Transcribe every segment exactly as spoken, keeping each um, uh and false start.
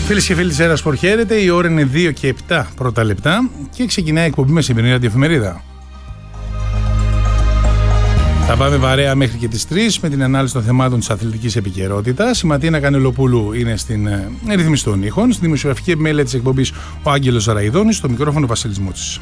Φίλες και φίλοι της Έρα Σπορ, χαίρετε. Η ώρα είναι δύο και επτά πρώτα λεπτά και ξεκινάει η εκπομπή με σημερινή ραδιοεφημερίδα. Θα πάμε παρέα μέχρι και τις τρεις με την ανάλυση των θεμάτων της αθλητικής επικαιρότητας. Η Ματίνα Κανελοπούλου είναι στην ε, ρύθμιση των ήχων. Στη δημοσιογραφική επιμέλεια της εκπομπής ο Άγγελος Ραϊδόνης, στο μικρόφωνο ο Βασίλης Μούτσης.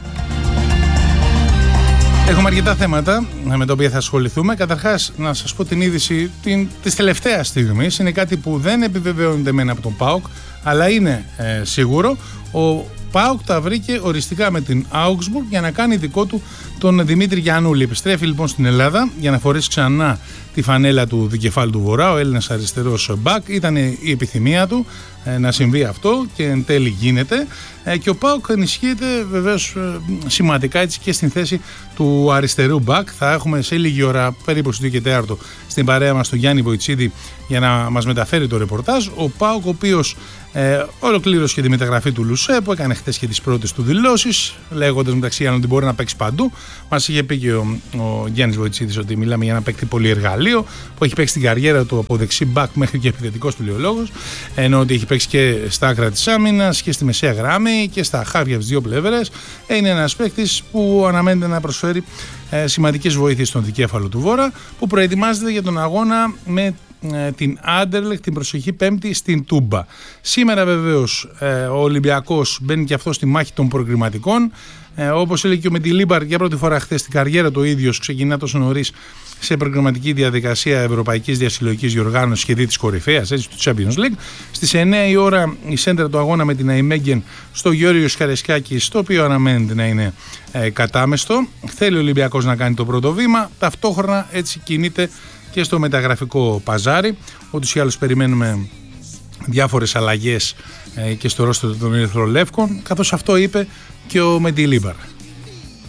Έχουμε αρκετά θέματα με τα οποία θα ασχοληθούμε. Καταρχάς, να σας πω την είδηση την, της τελευταίας στιγμής. Είναι κάτι που δεν επιβεβαιώνεται μεν από τον ΠΑΟΚ, αλλά είναι ε, σίγουρο. Ο ΠΑΟΚ τα βρήκε οριστικά με την Augsburg για να κάνει δικό του τον Δημήτρη Γιαννούλη. Επιστρέφει λοιπόν στην Ελλάδα για να φορέσει ξανά τη φανέλα του δικεφάλου του Βορρά, ο Έλληνας αριστερός μπακ. Ήταν η επιθυμία του ε, να συμβεί αυτό και εν τέλει γίνεται. Ε, και ο ΠΑΟΚ ενισχύεται βεβαίως ε, σημαντικά έτσι και στην θέση του αριστερού μπακ. Θα έχουμε σε λίγη ώρα, περίπου στις δύο και τέσσερα, στην παρέα μας τον Γιάννη Βοητσίδη για να μας μεταφέρει το ρεπορτάζ. Ο ΠΑΟΚ, ο οποίος ε, ολοκλήρωσε και τη μεταγραφή του Λουσέ, που έκανε χθες και τις πρώτες του δηλώσεις, λέγοντας μεταξύ άλλων ότι μπορεί να παίξει παντού. Μας είχε πει και ο, ο Γιάννης Βοητσίδης ότι μιλάμε για ένα παίκτη πολύ εργαλείο, που έχει παίξει την καριέρα του από δεξί μπακ μέχρι και επιθετικός πλειολόγος, ενώ ότι έχει παίξει και στα άκρα της άμυνας και στη μεσαία γράμμη και στα χάβια από τις δύο πλευρές. Είναι ένας παίκτης που αναμένεται να προσφέρει ε, σημαντικές βοήθειες στον δικέφαλο του Βόρα, που προετοιμάζεται για τον αγώνα με ε, την Άντερλεχτ την προσεχή Πέμπτη στην Τούμπα. Σήμερα βεβαίως ε, ο Ολυμπιακός μπαίνει και αυτό στη μάχη των προκριματικών. Ε, όπως έλεγε και ο Μεντιλίμπαρ για πρώτη φορά χθες στην καριέρα του, ο ίδιος ξεκινά τόσο νωρίς σε προγραμματική διαδικασία ευρωπαϊκής διασυλλογικής διοργάνωσης και δι της κορυφαίας, έτσι, του Champions League. Στις εννιά η ώρα η σέντρα του αγώνα με την Αϊμέγγεν στο Γιώργιο Σκαρεσκάκη, στο οποίο αναμένεται να είναι ε, κατάμεστο. Θέλει ο Ολυμπιακός να κάνει το πρώτο βήμα, ταυτόχρονα έτσι κινείται και στο μεταγραφικό παζάρι. Ούτως ή άλλως περιμένουμε διάφορες αλλαγές ε, και στο ρόστερ των Ερυθρολεύκων, καθώς αυτό είπε και ο Μεντιλίμπαρ.